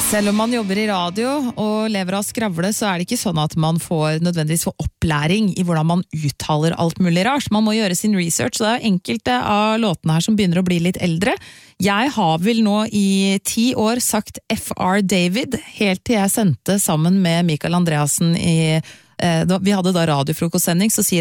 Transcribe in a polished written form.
Selv om man jobber i radio og lever av skravle, så det ikke sånn at man får nødvendigvis få opplæring i hvordan man uttaler alt mulig rart. Man må gjøre sin research, så det enkelte av låtene her som begynner å bli litt eldre. Jeg har vel nå i 10 år sagt F.R. David, helt til jeg sendte sammen med Mikael Andreasen vi hadde da radiofrokostsending, så sier